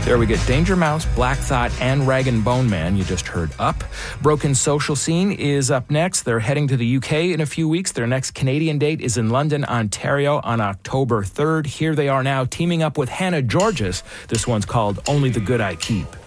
There we get Danger Mouse, Black Thought, and Rag & Bone Man. You just heard Up. Broken Social Scene is up next. They're heading to the UK in a few weeks. Their next Canadian date is in London, Ontario on October 3rd. Here they are now teaming up with Hannah Georges. This one's called Only the Good I Keep.